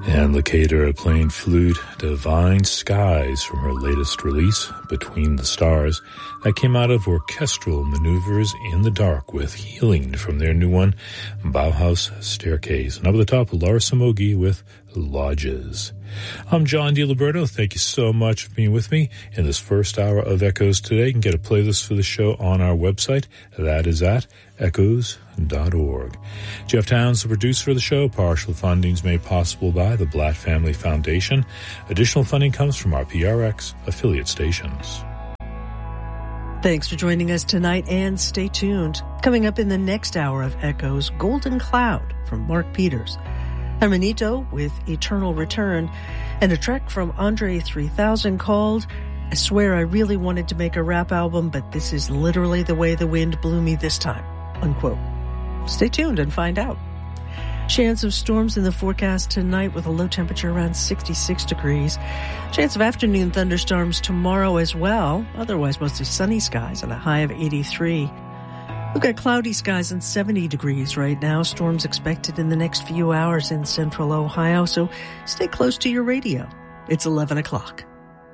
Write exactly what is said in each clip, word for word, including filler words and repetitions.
And Lukather playing flute, Divine Skies, from her latest release, Between the Stars. That came out of Orchestral Maneuvers in the Dark, with Healing from their new one, Bauhaus Staircase. And up at the top, Laura Samogi with Lodges. I'm John DiLiberto. Thank you so much for being with me in this first hour of Echoes today. You can get a playlist for the show on our website. That is at echoes dot org. Jeff Towns, the producer of the show. Partial funding is made possible by the Blatt Family Foundation. Additional funding comes from our P R X affiliate stations. Thanks for joining us tonight, and stay tuned. Coming up in the next hour of Echoes, Golden Cloud from Mark Peters, Hermanito with Eternal Return, and a track from Andre three thousand called I Swear I Really Wanted to Make a Rap Album, but This Is Literally the Way the Wind Blew Me This Time, unquote. Stay tuned and find out. Chance of storms in the forecast tonight with a low temperature around sixty-six degrees. Chance of afternoon thunderstorms tomorrow as well. Otherwise, mostly sunny skies and a high of eighty-three. We've got cloudy skies and seventy degrees right now. Storms expected in the next few hours in central Ohio, so stay close to your radio. It's eleven o'clock.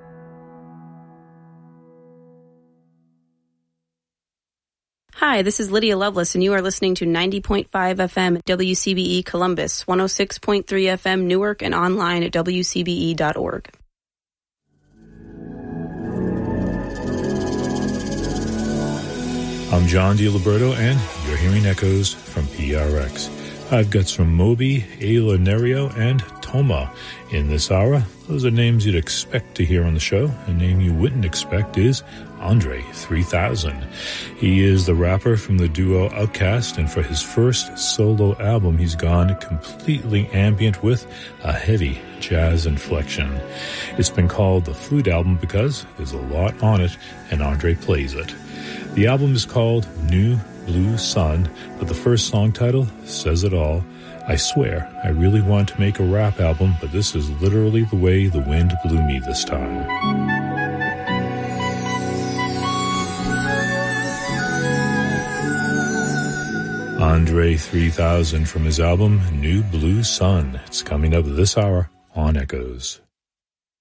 Hi, this is Lydia Lovelace, and you are listening to ninety point five F M W C B E Columbus, one oh six point three F M Newark, and online at w c b e dot org. I'm John DiLiberto, and you're hearing Echoes from P R X. I've got some Moby, Ayla Nerio, and Toma in this hour. Those are names you'd expect to hear on the show. A name you wouldn't expect is Andre three thousand. He is the rapper from the duo Outkast, and for his first solo album, he's gone completely ambient with a heavy jazz inflection. It's been called the Flute Album because there's a lot on it, and Andre plays it. The album is called New Blue Sun, but the first song title says it all. I swear, I really want to make a rap album, but this is literally the way the wind blew me this time. Andre three thousand from his album New Blue Sun. It's coming up this hour on Echoes.